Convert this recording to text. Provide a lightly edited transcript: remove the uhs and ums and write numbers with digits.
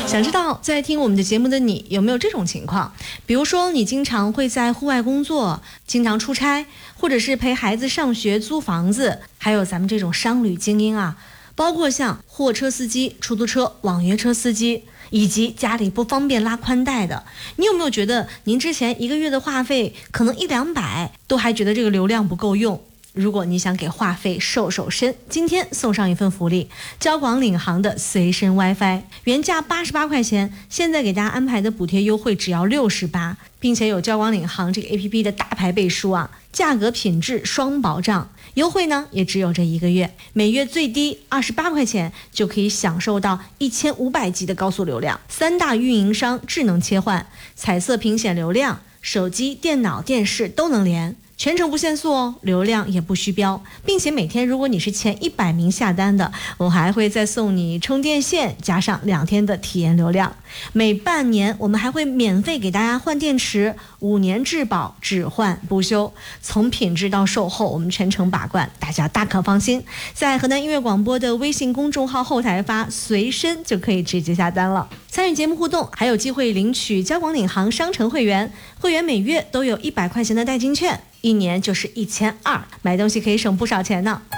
想知道在听我们的节目的你有没有这种情况？比如说你经常会在户外工作，经常出差，或者是陪孩子上学、租房子，还有咱们这种商旅精英啊，包括像货车司机、出租车、网约车司机，以及家里不方便拉宽带的，你有没有觉得您之前1个月的话费可能100-200，都还觉得这个流量不够用？如果你想给话费瘦身，今天送上一份福利，交广领航的随身 WiFi， 原价88块钱，现在给大家安排的补贴优惠只要68，并且有交广领航这个 APP 的大牌背书啊，价格品质双保障。优惠呢也只有这1个月，每月最低28块钱就可以享受到1500G 的高速流量，3大运营商智能切换，彩色屏显流量，手机、电脑、电视都能连。全程不限速哦，流量也不虚标，并且每天如果你是前100名下单的，我还会再送你充电线，加上2天的体验流量。每半年我们还会免费给大家换电池，5年质保，只换不修。从品质到售后，我们全程把关，大家大可放心。在河南音乐广播的微信公众号后台发随身就可以直接下单了。参与节目互动，还有机会领取交广领航商城会员，会员每月都有100块钱的代金券，1年就是1200，买东西可以省不少钱呢。